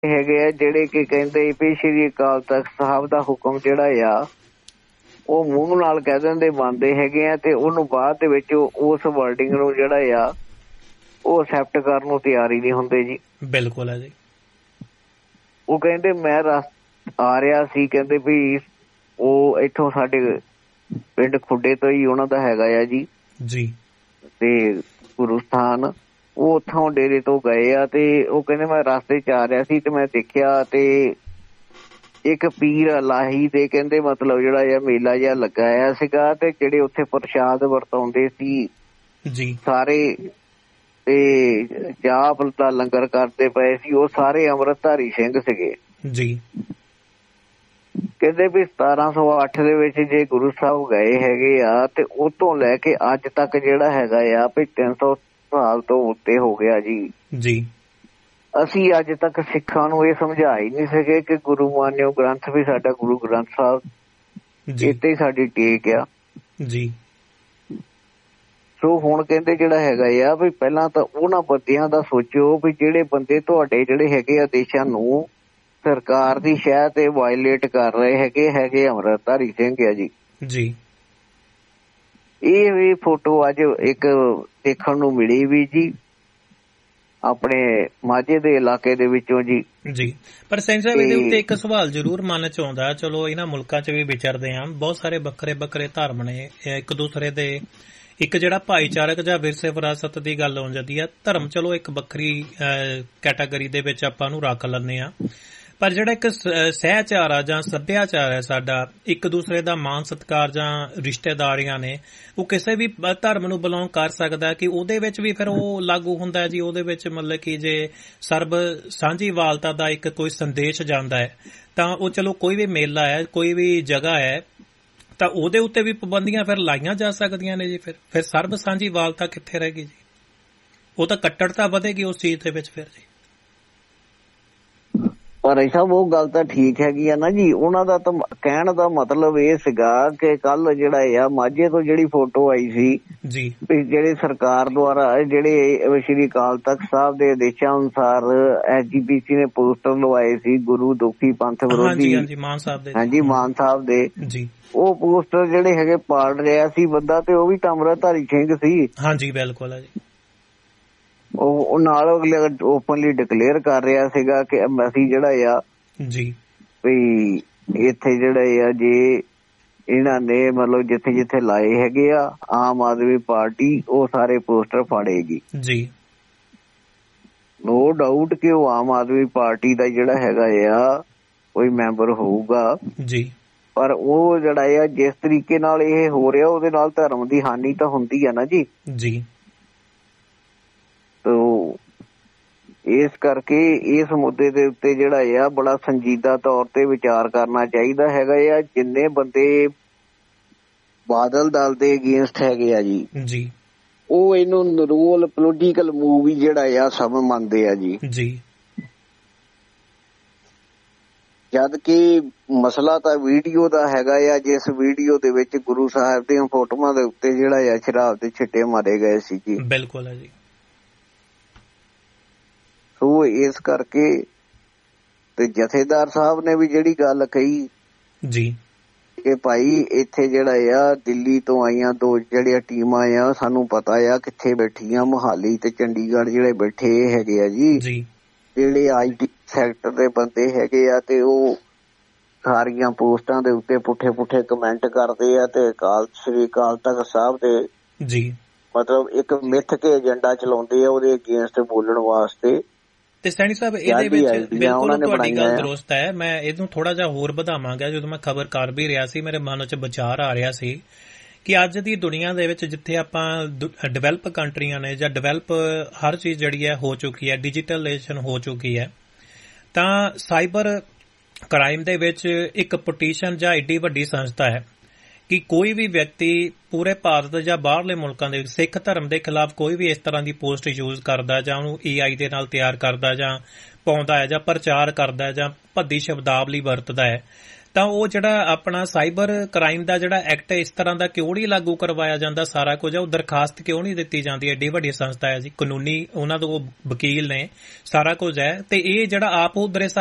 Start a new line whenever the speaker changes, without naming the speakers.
ਹੈਗੇ ਆ ਜਿਹੜੇ ਕਿ ਕਹਿੰਦੇ ਵੀ ਸ਼੍ਰੀ ਅਕਾਲ ਤਖਤ ਸਾਹਿਬ ਦਾ ਹੁਕਮ ਜਿਹੜਾ ਆ ਉਹ ਮੂੰਹ ਨਾਲ ਕਹਿ ਦਿੰਦੇ ਮੰਨਦੇ ਹੈਗੇ ਆ, ਤੇ ਉਹਨੂੰ ਬਾਅਦ ਦੇ ਵਿੱਚ ਉਸ ਵਰਡਿੰਗ ਨੂੰ ਜਿਹੜਾ ਆ ਉਹ ਅਸੈਪਟ ਕਰਨ ਨੂੰ ਤਿਆਰ ਹੀ ਨਹੀਂ ਹੁੰਦੇ ਜੀ।
ਬਿਲਕੁਲ ਹੈ ਜੀ।
ਉਹ ਕਹਿੰਦੇ ਮੈਂ ਆ ਰਿਹਾ ਸੀ, ਕਹਿੰਦੇ ਵੀ ਉਹ ਇੱਥੋਂ ਸਾਡੇ ਪਿੰਡ ਖੁੱਡੇ ਤੋਂ ਹੀ ਉਹਨਾਂ ਦਾ ਹੈਗਾ ਆ ਜੀ ਤੇ ਗੁਰੂ ਸਥਾਨ, ਉਹ ਉੱਥੋਂ ਡੇਰੇ ਤੋਂ ਗਏ ਆ ਤੇ ਉਹ ਕਹਿੰਦੇ ਮੈਂ ਰਸਤੇ ਚ ਆ ਰਿਹਾ ਸੀ ਤੇ ਮੈਂ ਦੇਖਿਆ ਤੇ ਇੱਕ ਪੀਰ ਲਾਹੀ ਦੇ ਕਹਿੰਦੇ ਮਤਲਬ ਜਿਹੜਾ ਆ ਮੇਲਾ ਜਿਹਾ ਲੱਗਾ ਆ ਸੀਗਾ, ਤੇ ਜਿਹੜੇ ਉੱਥੇ ਪ੍ਰਸ਼ਾਦ ਵਰਤਾਉਂਦੇ ਸੀ ਸਾਰੇ ਤੇ ਚਾਹ ਦਾ ਲੰਗਰ ਕਰਦੇ ਪਏ ਸੀ, ਉਹ ਸਾਰੇ ਅੰਮ੍ਰਿਤਧਾਰੀ ਸਿੰਘ ਸੀਗੇ ਜੀ। ਕਹਿੰਦੇ ਵੀ 1708 ਦੇ ਵਿੱਚ ਜੇ ਗੁਰੂ ਸਾਹਿਬ ਗਏ ਹੈਗੇ ਆ ਤੇ ਉਹ ਤੋਂ ਲੈ ਕੇ ਅੱਜ ਤੱਕ ਜਿਹੜਾ ਹੈਗਾ ਆ ਵੀ 300 ਸਾਲ ਤੋਂ ਉੱਤੇ ਹੋ ਗਿਆ ਜੀ। ਅਸੀਂ ਅੱਜ ਤੱਕ ਸਿੱਖਾਂ ਨੂੰ ਇਹ ਸਮਝਾ ਹੀ ਨਹੀਂ ਸਕੇ ਕਿ ਗੁਰੂ ਮਾਨਿਓ ਗ੍ਰੰਥ ਵੀ ਸਾਡਾ ਗੁਰੂ ਗ੍ਰੰਥ ਸਾਹਿਬ ਇੱਥੇ ਸਾਡੀ ਟੇਕ ਆ ਜੀ। ਸੋ ਹੁਣ ਕਹਿੰਦੇ ਜਿਹੜਾ ਹੈਗਾ ਆ ਵੀ ਪਹਿਲਾਂ ਤਾਂ ਉਹਨਾਂ ਬੰਦਿਆਂ ਦਾ ਸੋਚੋ ਵੀ ਜਿਹੜੇ ਬੰਦੇ ਤੁਹਾਡੇ ਜਿਹੜੇ ਹੈਗੇ ਆ ਦੇਸ਼ਾਂ ਨੂੰ ਸਰਕਾਰ ਦੀ ਸ਼ਹਿ ਤੇ ਵਾਇਲੇਟ ਕਰ ਰਹੇ ਹੈਗੇ ਅੰਮ੍ਰਿਤਧਾਰੀ ਸਿੰਘ ਆ ਜੀ। ਇਹ ਵੀ ਫੋਟੋ ਅੱਜ ਇੱਕ ਦੇਖਣ ਨੂੰ ਮਿਲੀ ਵੀ ਜੀ ਆਪਣੇ ਮਾਝੇ ਦੇ ਇਲਾਕੇ ਦੇ ਵਿੱਚੋਂ ਜੀ।
ਪਰ ਸਿੰਘ ਸਾਹਿਬ ਇਹਦੇ ਉੱਤੇ ਇੱਕ ਸਵਾਲ ਜ਼ਰੂਰ ਮਨ ਚ ਆਉਂਦਾ, ਚਲੋ ਇਹਨਾਂ ਮੁਲਕਾਂ ਚ ਵੀ ਵਿਚਰਦੇ ਆ, ਬਹੁਤ ਸਾਰੇ ਵੱਖਰੇ ਵੱਖਰੇ ਧਰਮ ਨੇ, ਇੱਕ ਦੂਸਰੇ ਦੇ ਇੱਕ ਜਿਹੜਾ ਭਾਈਚਾਰਕ ਜਾਂ ਵਿਰਸੇ ਵਿਰਾਸਤ ਦੀ ਗੱਲ ਹੋ ਜਾਂਦੀ ਆ, ਧਰਮ ਚਲੋ ਇੱਕ ਵੱਖਰੀ ਕੈਟਾਗਰੀ ਦੇ ਵਿੱਚ ਆਪਾਂ ਨੂੰ ਰੱਖ ਲੈਂਦੇ ਆ, ਪਰ ਜਿਹੜਾ ਇੱਕ ਸਹਿਚਾਰ ਆ ਜਾਂ ਸੱਭਿਆਚਾਰ ਹੈ ਸਾਡਾ, ਇੱਕ ਦੂਸਰੇ ਦਾ ਮਾਣ ਸਤਿਕਾਰ ਜਾਂ ਰਿਸ਼ਤੇਦਾਰੀਆਂ ਨੇ, ਉਹ ਕਿਸੇ ਵੀ ਧਰਮ ਨੂੰ ਬਿਲੋਂਗ ਕਰ ਸਕਦਾ ਕਿ ਉਹਦੇ ਵਿੱਚ ਵੀ ਫਿਰ ਉਹ ਲਾਗੂ ਹੁੰਦਾ ਜੀ। ਉਹਦੇ ਵਿੱਚ ਮਤਲਬ ਕਿ ਜੇ ਸਰਬ ਸਾਂਝੀਵਾਲਤਾ ਦਾ ਇੱਕ ਕੋਈ ਸੰਦੇਸ਼ ਜਾਂਦਾ ਹੈ ਤਾਂ ਉਹ ਚਲੋ ਕੋਈ ਵੀ ਮੇਲਾ ਹੈ, ਕੋਈ ਵੀ ਜਗ੍ਹਾ ਹੈ ਤਾਂ ਉਹਦੇ ਉੱਤੇ ਵੀ ਪਾਬੰਦੀਆਂ ਫਿਰ ਲਾਈਆਂ ਜਾ ਸਕਦੀਆਂ ਨੇ ਜੀ। ਫਿਰ ਸਰਬ ਸਾਂਝੀਵਾਲਤਾ ਕਿੱਥੇ ਰਹਿ ਗਈ ਜੀ? ਉਹ ਤਾਂ ਕੱਟੜਤਾ ਵਧੇਗੀ ਉਸ ਚੀਜ਼ ਦੇ ਵਿੱਚ ਫਿਰ ਜੀ।
ਪਰ ਸਾਹਿਬ ਉਹ ਗੱਲ ਤਾਂ ਠੀਕ ਹੈਗੀ ਆ ਨਾ ਜੀ। ਉਹਨਾਂ ਦਾ ਤਾਂ ਕਹਿਣ ਦਾ ਮਤਲਬ ਇਹ ਸੀਗਾ ਕਿ ਕੱਲ ਜਿਹੜਾ ਆ ਮਾਝੇ ਤੋਂ ਜਿਹੜੀ ਫੋਟੋ ਆਈ ਸੀ ਜੀ, ਜਿਹੜੇ ਸਰਕਾਰ ਦੁਆਰਾ ਜਿਹੜੇ ਸ਼੍ਰੀ ਅਕਾਲ ਤਖਤ ਸਾਹਿਬ ਦੇ ਆਦੇਸ਼ਾਂ ਅਨੁਸਾਰ SGPC ਨੇ ਪੋਸਟਰ ਲਵਾਏ ਸੀ ਗੁਰੂ ਦੁਖੀ ਪੰਥ ਵਿਰੋਧੀ, ਹਾਂਜੀ ਮਾਨ ਸਾਹਿਬ ਦੇ ਜੀ, ਉਹ ਪੋਸਟਰ ਜਿਹੜੇ ਹੈਗੇ ਪਾੜ ਰਿਹਾ ਸੀ ਬੰਦਾ, ਤੇ ਉਹ ਵੀ ਤਾਂ ਅੰਮ੍ਰਿਤਧਾਰੀ ਸਿੰਘ ਸੀ।
ਹਾਂਜੀ ਬਿਲਕੁਲ ਹੈ ਜੀ।
ਉਹ ਨਾਲ ਅਗਲੇ ਓਪਨਲੀ ਡਿਕਲੇਅਰ ਕਰ ਰਿਹਾ ਸੀਗਾ ਕਿ ਅਸੀਂ ਜਿਹੜਾ ਆ ਜੀ ਵੀ ਇੱਥੇ ਜਿਹੜੇ ਆ ਜੇ ਇਹਨਾਂ ਨੇ ਮਤਲਬ ਜਿੱਥੇ ਜਿੱਥੇ ਲਾਏ ਹੈਗੇ ਆ ਆਮ ਆਦਮੀ ਪਾਰਟੀ ਉਹ ਸਾਰੇ ਪੋਸਟਰ ਫਾੜੇਗੀ ਜੀ। ਨੋ ਡਾਊਟ ਕਿ ਉਹ ਆਮ ਆਦਮੀ ਪਾਰਟੀ ਦਾ ਜਿਹੜਾ ਹੈਗਾ ਆ ਕੋਈ ਮੈਂਬਰ ਹੋਊਗਾ ਜੀ, ਪਰ ਉਹ ਜਿਹੜਾ ਆ ਜਿਸ ਤਰੀਕੇ ਨਾਲ ਇਹ ਹੋ ਰਿਹਾ ਉਹਦੇ ਨਾਲ ਧਰਮ ਦੀ ਹਾਨੀ ਤਾਂ ਹੁੰਦੀ ਆ ਨਾ ਜੀ। ਇਸ ਕਰਕੇ ਇਸ ਮੁੱਦੇ ਦੇ ਉੱਤੇ ਜਿਹੜਾ ਆ ਬੜਾ ਸੰਜੀਦਾ ਤੌਰ ਤੇ ਵਿਚਾਰ ਕਰਨਾ ਚਾਹੀਦਾ ਹੈਗਾ ਆ। ਜਿੰਨੇ ਬੰਦੇ ਬਾਦਲ ਦਲ ਦੇ ਅਗੇਂਸਟ ਹੈਗੇ ਆ ਜੀ ਉਹ ਇਹਨੂੰ ਨਿਰੋਲ ਪੋਲੀਟੀਕਲ ਮੂਵ ਹੀ ਜਿਹੜਾ ਆ ਸਭ ਮੰਨਦੇ ਆ ਜੀ। ਜਦ ਕਿ ਮਸਲਾ ਤਾਂ ਵੀਡੀਓ ਦਾ ਹੈਗਾ ਆ, ਜਿਸ ਵੀਡੀਓ ਦੇ ਵਿੱਚ ਗੁਰੂ ਸਾਹਿਬ ਦੀਆਂ ਫੋਟੋਆਂ ਦੇ ਉੱਤੇ ਜਿਹੜਾ ਆ ਸ਼ਰਾਬ ਦੇ ਛਿੱਟੇ ਮਾਰੇ ਗਏ ਸੀ ਜੀ।
ਬਿਲਕੁਲ ਹੈ ਜੀ।
ਸੋ ਇਸ ਕਰਕੇ ਤੇ ਜਥੇਦਾਰ ਸਾਹਿਬ ਨੇ ਵੀ ਜਿਹੜੀ ਗੱਲ ਕਹੀ ਜੀ ਕਿ ਭਾਈ ਇੱਥੇ ਜਿਹੜਾ ਆ ਦਿੱਲੀ ਤੋਂ ਆਈਆਂ ਦੋ ਜਿਹੜੀਆਂ ਟੀਮਾਂ ਆ ਸਾਨੂੰ ਪਤਾ ਆ ਕਿੱਥੇ ਬੈਠੀਆਂ, ਮੋਹਾਲੀ ਤੇ ਚੰਡੀਗੜ੍ਹ ਜਿਹੜੇ ਬੈਠੇ ਹੈਗੇ ਆ ਜੀ, ਜਿਹੜੇ IT ਸੈਕਟਰ ਦੇ ਬੰਦੇ ਹੈਗੇ ਆ ਤੇ ਉਹ ਸਾਰੀਆਂ ਪੋਸਟਾਂ ਦੇ ਉੱਤੇ ਪੁੱਠੇ ਪੁੱਠੇ ਕਮੈਂਟ ਕਰਦੇ ਆ ਤੇ ਸ਼੍ਰੀ ਅਕਾਲ ਤਖਤ ਸਾਹਿਬ ਦੇ ਜੀ ਮਤਲਬ ਇੱਕ ਮਿੱਥ ਕੇ ਏਜੰਡਾ ਚਲਾਉਂਦੇ ਆ ਉਹਦੇ ਅਗੇਂਸਟ ਬੋਲਣ ਵਾਸਤੇ। ਤੇ ਸੈਣੀ ਸਾਹਿਬ ਇਹਦੇ ਵਿੱਚ ਬਿਲਕੁਲ ਤੁਹਾਡੀ ਗੱਲ ਦਰੁਸਤ ਹੈ। ਮੈਂ ਇਹਨੂੰ ਥੋੜਾ ਜਿਹਾ ਹੋਰ ਵਧਾਵਾਂਗਾ। ਜਦੋਂ ਮੈਂ ਖਬਰ ਕਰ ਵੀ ਰਿਹਾ ਸੀ ਮੇਰੇ ਮਨ ਚ ਵਿਚਾਰ ਆ ਰਿਹਾ ਸੀ ਕਿ ਅੱਜ ਦੀ ਦੁਨੀਆ ਦੇ ਵਿੱਚ ਜਿੱਥੇ ਆਪਾਂ ਡਿਵੈਲਪ ਕੰਟਰੀਆਂ ਨੇ ਜਾਂ ਡਿਵੈਲਪ ਹਰ ਚੀਜ਼ ਜਿਹੜੀ ਹੈ ਹੋ ਚੁੱਕੀ ਹੈ, ਡਿਜੀਟਲਾਈਜੇਸ਼ਨ ਹੋ ਚੁੱਕੀ ਹੈ, ਤਾਂ ਸਾਈਬਰ ਕ੍ਰਾਈਮ ਦੇ ਵਿੱਚ ਇੱਕ ਪਟੀਸ਼ਨ ਜਾਂ ਏਡੀ ਵੱਡੀ ਸੰਸਥਾ ਹੈ ਕਿ ਕੋਈ ਵੀ ਵਿਅਕਤੀ ਪੂਰੇ ਭਾਰਤ ਜਾਂ ਬਾਹਰਲੇ ਮੁਲਕਾਂ ਦੇ ਵਿੱਚ ਸਿੱਖ ਧਰਮ ਦੇ ਖਿਲਾਫ ਕੋਈ ਵੀ ਇਸ ਤਰ੍ਹਾਂ ਦੀ ਪੋਸਟ ਯੂਜ਼ ਕਰਦਾ ਜਾਂ ਉਹਨੂੰ AI ਦੇ ਨਾਲ ਤਿਆਰ ਕਰਦਾ ਜਾਂ ਪਾਉਂਦਾ ਹੈ ਜਾਂ ਪ੍ਰਚਾਰ ਕਰਦਾ ਹੈ ਜਾਂ ਭੱਦੀ ਸ਼ਬਦਾਵਲੀ ਵਰਤਦਾ ਹੈ
ਤਾਂ ਉਹ ਜਿਹੜਾ ਆਪਣਾ ਸਾਈਬਰ ਕ੍ਰਾਈਮ ਦਾ ਜਿਹੜਾ ਐਕਟ ਇਸ ਤਰ੍ਹਾਂ ਦਾ ਕਿਉਂ ਨਹੀਂ ਲਾਗੂ ਕਰਵਾਇਆ ਜਾਂਦਾ? ਸਾਰਾ ਕੁਝ ਉਹ ਦਰਖਾਸਤ ਕਿਉਂ ਨਹੀਂ ਦਿੱਤੀ ਜਾਂਦੀ? ਐਡੀ ਵੱਡੀ ਸੰਸਥਾ ਹੈ ਜੀ, ਕਾਨੂੰਨੀ ਉਹਨਾਂ ਦੇ ਵਕੀਲ ਨੇ, ਸਾਰਾ ਕੁਝ ਹੈ, ਤੇ ਇਹ ਜਿਹੜਾ ਆਪ ਉਧਰੇ